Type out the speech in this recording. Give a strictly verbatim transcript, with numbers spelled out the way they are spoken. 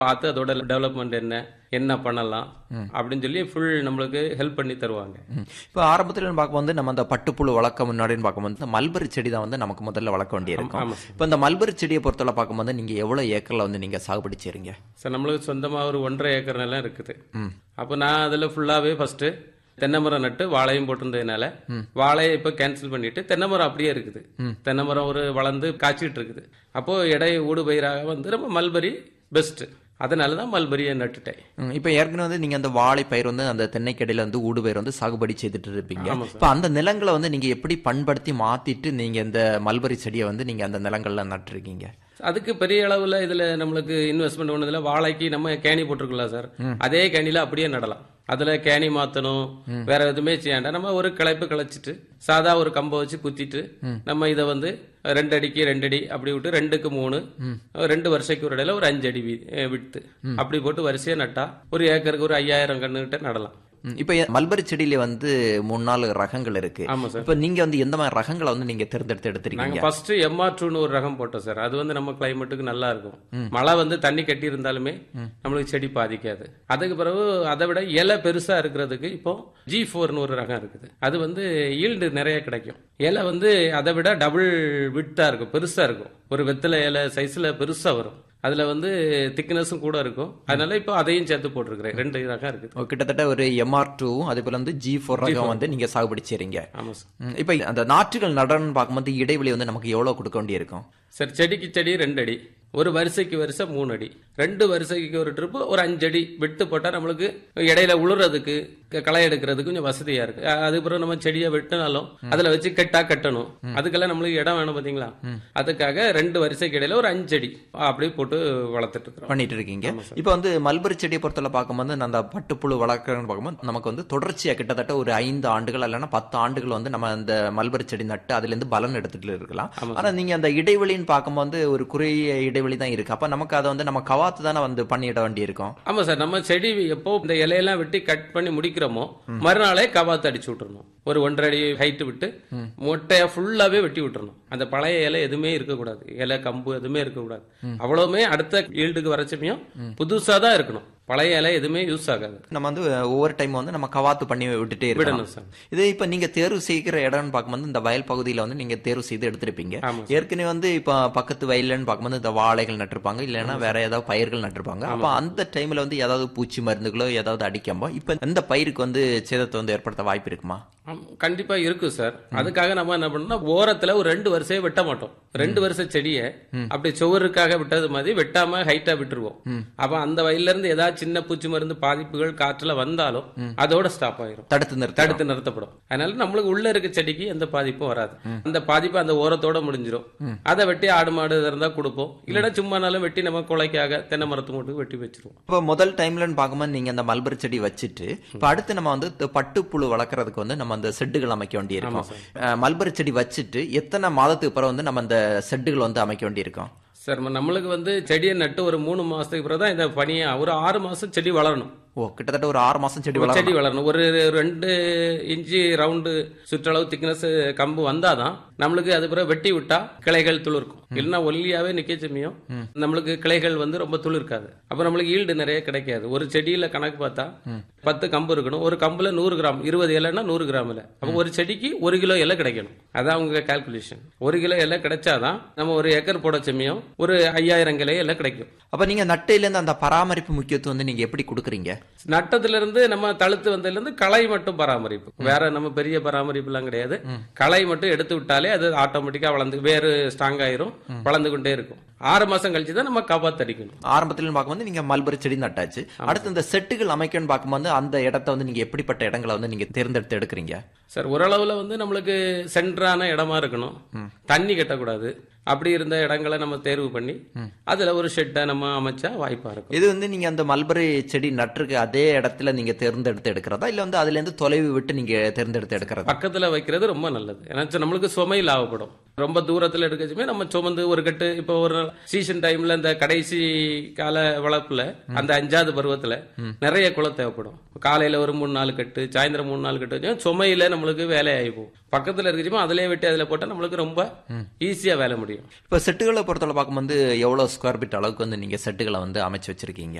பார்த்து அதோட டெவலப்மெண்ட் என்ன என்ன பண்ணலாம் அப்படின்னு சொல்லி ஃபுல் நம்மளுக்கு ஹெல்ப் பண்ணி தருவாங்க. இப்போ ஆரம்பத்தில் பார்க்கும்போது நம்ம அந்த பட்டுப்புழு வளர்க்க முன்னாடின்னு பார்க்கும்போது மல்பரி செடி தான் வந்து நமக்கு முதல்ல வளர்க்க வேண்டியிருக்கும். இப்போ இந்த மல்பரி செடியை பொறுத்தவரை பார்க்கும்போது நீங்க எவ்வளவு ஏக்கர்ல வந்து நீங்க சாகுபடி செய்றீங்க? சார் நம்மளுக்கு சொந்தமா ஒரு ஒன்றரை ஏக்கர் நிலம் இருக்குது. அப்போ நான் அதுல ஃபுல்லாவே ஃபர்ஸ்ட் தென்னை மரம் நட்டு வாழையும் போட்டிருந்ததுனால வாழையை இப்ப கேன்சல் பண்ணிட்டு தென்னை மரம் அப்படியே இருக்குது. தென்னை மரம் ஒரு வளர்ந்து காய்ச்சிட்டு இருக்குது. அப்போ எடை ஊடு பயிராக வந்து நம்ம மல்பரி பெஸ்ட். அதனாலதான் மல்பரியை நட்டுட்டேன். இப்ப ஏற்கனவே வந்து நீங்க அந்த வாழை பயிர் வந்து அந்த தென்னைக்கடையில வந்து ஊடு பயிர் வந்து சாகுபடி செய்துட்டு இருப்பீங்க. இப்ப அந்த நிலங்களை வந்து நீங்க எப்படி பண்படுத்தி மாத்திட்டு நீங்க இந்த மல்பரி செடியை வந்து நீங்க அந்த நிலங்கள்ல நட்டுருக்கீங்க? அதுக்கு பெரிய அளவுல இதுல நம்மளுக்கு இன்வெஸ்ட்மெண்ட் ஒண்ணுதுல வாழைக்கு நம்ம கேணி போட்டிருக்கலாம் சார். அதே கேணில அப்படியே நடலாம். அதுல கேணி மாத்தணும், வேற எதுவுமே செய்யாண்டா நம்ம ஒரு கிளைப்பு கிளைச்சிட்டு சாதா ஒரு கம்பை வச்சு குத்திட்டு நம்ம இதை வந்து ரெண்டு அடிக்கு ரெண்டு அடி அப்படி விட்டு ரெண்டுக்கு மூணு ரெண்டு வருஷத்துக்கு ஒரு இடையில ஒரு அஞ்சு அடி விட்டு அப்படி போட்டு வரிசையா நட்டா ஒரு ஏக்கருக்கு ஒரு ஐயாயிரம் கண்ணுகிட்ட நடலாம். இப்ப மல்பரி செடியில வந்து மூணு நாலு ரகங்கள் இருக்கு. ஆமா சார். இப்ப நீங்க வந்து எந்த மாதிரி ரகங்களை வந்து நீங்க தேர்ந்தெடுத்து எடுத்துருக்கீங்க? ஃபர்ஸ்ட் எம்ஆர் டூன்னு ஒரு ரகம் போட்டோம் சார். அது வந்து நம்ம கிளைமேட்டுக்கு நல்லா இருக்கும். மழை வந்து தண்ணி கட்டி இருந்தாலுமே நம்மளுக்கு செடி பாதிக்காது. அதுக்கு பிறகு அதை விட இலை பெருசா இருக்கிறதுக்கு இப்போ ஜி போர்னு ஒரு ரகம் இருக்குது. அது வந்து ஈல்டு நிறைய கிடைக்கும். இலை வந்து அதை விட டபுள் விட்டா இருக்கும், பெருசா இருக்கும். ஒரு வெத்தலை இலை சைஸ்ல பெருசா வரும். அதுல வந்து திக்னஸும் கூட இருக்கும். அதனால இப்போ அதையும் சேர்த்து போட்டிருக்கிறேன். ரெண்டு ரகம் இருக்குது. கிட்டத்தட்ட ஒரு எம்ஆர் டூ அதே போல வந்து ஜி போர் ரகம் வந்து நீங்க சாகுபடி செய்றீங்க. ஆமா சார். இப்ப அந்த நாற்றுகள் நடன்னு பார்க்கும்போது இடைவெளி வந்து நமக்கு எவ்வளவு கொடுக்க வேண்டியிருக்கும்? சார் செடிக்கு செடி ரெண்டு அடி, ஒரு வரிசைக்கு வரிசை மூணு அடி, ரெண்டு வரிசைக்கு ஒரு ட்ரிப்பு ஒரு அஞ்சு அடி விட்டு போட்டா நம்மளுக்கு இடையில உழுறதுக்கு களை எடுக்கிறதுக்கு கொஞ்சம் வசதியா இருக்கு. அதுக்கு பிறகு நம்ம செடியை வெட்டினாலும் அதுல வச்சு கெட்டா கட்டணும். அதுக்கெல்லாம் நம்மளுக்கு இடம் வேணும் பாத்தீங்களா? அதுக்காக ரெண்டு வரிசைக்கு இடையில ஒரு அஞ்சு அடி அப்படியே போட்டு வளர்த்துட்டு இருக்கோம், பண்ணிட்டு இருக்கீங்க. இப்ப வந்து மல்பரி செடியை பொறுத்தவரை பார்க்கும்போது அந்த பட்டுப்புழு வளர்க்கறன்னு பார்க்கும்போது நமக்கு வந்து தொடர்ச்சியா கிட்டத்தட்ட ஒரு ஐந்து ஆண்டுகள் இல்லைன்னா பத்து ஆண்டுகள் வந்து நம்ம அந்த மல்பரி செடி நட்டு அதுல இருந்து பலன் எடுத்துட்டு இருக்கலாம். ஆனா நீங்க அந்த இடைவெளின்னு பார்க்கும்போது ஒரு குறுகிய இடைவெளி தான் இருக்கு. அப்ப நமக்கு அதை வந்து நம்ம கவாத்து தானே வந்து பண்ணிட வேண்டி இருக்கும். ஆமா சார். நம்ம செடி எப்போ இந்த இலையெல்லாம் வெட்டி கட் பண்ணி முடிக்கிறோமோ மறுநாளே கவாத்து அடிச்சு விட்டுறணும். ஒரு ஒன்றரை அடி ஹைட் விட்டு மொட்டையா ஃபுல்லாவே வெட்டி விட்டுறணும். அந்த பழைய இலை எதுவுமே இருக்கக்கூடாது, இலை கம்பு எதுவுமே இருக்கக்கூடாது. அவ்வளவுமே அடுத்த ஈல்டுக்கு வர சமயம் புதுசா தான் இருக்கணும். பழைய இலை எதுவுமே யூஸ் ஆகாது. நம்ம வந்து ஒவ்வொரு டைம் வந்து நம்ம கவாத்து பண்ணி விட்டுட்டே இருக்கணும் சார். இது இப்ப நீங்க தேர்வு செய்கிற இடம்னு பார்க்கும்போது இந்த வயல் பகுதியில வந்து நீங்க தேர்வு செய்து எடுத்திருப்பீங்க. ஏற்கனவே வந்து இப்ப பக்கத்து வயல்னு பார்க்கும்போது இந்த வாழைகள் நட்டிருப்பாங்க, இல்லைன்னா வேற ஏதாவது பயிர்கள் நட்டிருப்பாங்க. அப்ப அந்த டைம்ல வந்து ஏதாவது பூச்சி மருந்துகளோ ஏதாவது அடிக்காம இப்ப இந்த பயிருக்கு வந்து சேதத்தை வந்து ஏற்படுத்த வாய்ப்பு இருக்குமா? கண்டிப்பா இருக்கு சார். அதுக்காக நம்ம என்ன பண்ணோம்னா ஓரத்துல ஒரு ரெண்டு வருஷம் வெட்ட மாட்டோம். ரெண்டு வருஷம் செடியை அப்படி சுவருக்காக விட்டது மாதிரி வெட்டாம ஹைட்டா விட்டுருவோம். அப்ப அந்த வயல்ல இருந்து ஏதாவது சின்ன பூச்சி மருந்து பாதிப்புகள் காற்றுல வந்தாலும் அதோட ஸ்டாப் ஆயிரும், தடுத்து தடுத்து நிறுத்தப்படும். அதனால நம்மளுக்கு உள்ள இருக்க செடிக்கு எந்த பாதிப்பும் வராது. அந்த பாதிப்பு அந்த ஓரத்தோட முடிஞ்சிடும். அதை வெட்டி ஆடு மாடு இருந்தா கொடுப்போம், இல்லைன்னா சும்மானாலும் வெட்டி நம்ம குலைக்காக தென்னை மரத்து மட்டும் வெட்டி வச்சிருவோம். இப்ப முதல் டைம்ல பார்க்கும்போது நீங்க அந்த மல்பரி செடி வச்சுட்டு இப்ப அடுத்து நம்ம வந்து பட்டுப்புழு வளர்க்கறதுக்கு வந்து நம்ம அந்த செட்டுகள் அமைக்க வேண்டியிருக்கும். மல்பரி செடி வச்சுட்டு எத்தனை மாதத்துக்கு பிறகு வந்து நம்ம அந்த செட்டுகள் வந்து அமைக்க வேண்டியிருக்கும்? சார் நம்மளுக்கு வந்து செடியை நட்டு ஒரு மூணு மாசத்துக்கு பிறகுதான் இந்த பனியை ஒரு ஆறு மாசம் செடி வளரணும். ஓ, கிட்டத்தட்ட ஒரு ஆறு மாசம் செடி செடி வளரணும். ஒரு ரெண்டு இன்ச்சு ரவுண்டு சுற்றளவு திக்னஸ் கம்பு வந்தாதான் நம்மளுக்கு அது பிறகு வெட்டி விட்டா கிளைகள் துளிர்க்கும். இல்லைன்னா ஒல்லியாவே நிக்க சமயம் நம்மளுக்கு கிளைகள் வந்து ரொம்ப துளிர்க்காது. அப்ப நம்மளுக்கு ஈல்டு நிறைய கிடைக்காது. ஒரு செடியில கணக்கு பார்த்தா பத்து கம்பு இருக்கணும், ஒரு கம்புல நூறு கிராம் இருபது இலைன்னா நூறு கிராம் இலை. அப்ப ஒரு செடிக்கு ஒரு கிலோ இலை கிடைக்கணும். அதான் அவங்க கால்குலேஷன். ஒரு கிலோ இலை கிடைச்சாதான் நம்ம ஒரு ஏக்கர் போட சமயம் ஒரு ஐயாயிரம் கிளை எல்லாம் கிடைக்கும். அப்ப நீங்க நட்டையில இருந்து அந்த பராமரிப்பு முக்கியத்துவம் வந்து நீங்க எப்படி கொடுக்குறீங்க? நட்டத்துல இருந்து நம்ம தழுத்து வந்ததுல இருந்து களை மட்டும் பராமரிப்பு, வேற நம்ம பெரிய பராமரிப்பு எல்லாம் கிடையாது. களை மட்டும் எடுத்து விட்டாலே அது ஆட்டோமேட்டிக்கா வளர்ந்து வேறு ஸ்ட்ராங் ஆயிரும், வளர்ந்து கொண்டே இருக்கும். ஆறு மாசம் கழிச்சு தான் நம்ம காப்பாத்து அடிக்கணும். ஆரம்பத்தில் பார்க்கும்போது நீங்க மல்பரி செடி நட்டாச்சு. அடுத்து இந்த செட்டுகள் அமைக்கணும்னு பார்க்கும்போது அந்த இடத்த வந்து நீங்க எப்படிப்பட்ட இடங்களை வந்து நீங்க தேர்ந்தெடுத்து எடுக்கிறீங்க? சார் ஓரளவுல வந்து நம்மளுக்கு சென்டரான இடமா இருக்கணும், தண்ணி கட்டக்கூடாது. அப்படி இருந்த இடங்களை நம்ம தேர்வு பண்ணி அதுல ஒரு ஷெட்டை நம்ம அமைச்சா வாய்ப்பா இருக்கும். இது வந்து நீங்க அந்த மல்பரி செடி நட்டுருக்கு அதே இடத்துல நீங்க தேர்ந்தெடுத்து எடுக்கிறதா, இல்ல வந்து அதுல இருந்து தொலைவு விட்டு நீங்க தேர்ந்தெடுத்து எடுக்கிறதா? பக்கத்துல வைக்கிறது ரொம்ப நல்லது. ஏன்னா நம்மளுக்கு சுமை லாபப்படும். ரொம்ப தூரத்துல எடுக்கச்சுமே நம்ம சுமந்து ஒரு கட்டு இப்போ ஒரு சீசன் டைம்ல இந்த கடைசி கால வளர்ப்புல அந்த அஞ்சாவது பருவத்துல நிறைய குளம் தேவைப்படும். காலையில ஒரு மூணு நாலு கட்டு, சாயந்தரம் மூணு நாலு கட்டு சுமையில நம்மளுக்கு வேலை ஆயிப்போம். பக்கத்துல இருக்குச்சுமோ அதிலே வெட்டி அதுல போட்டா நம்மளுக்கு ரொம்ப ஈஸியா வேலை முடியும். இப்ப செட்டுகளை பொறுத்தவரை பார்க்கும்போது எவ்வளவு ஸ்கொயர் ஃபீட் அளவுக்கு வந்து நீங்க செட்டுகளை வந்து அமைச்சு வச்சிருக்கீங்க?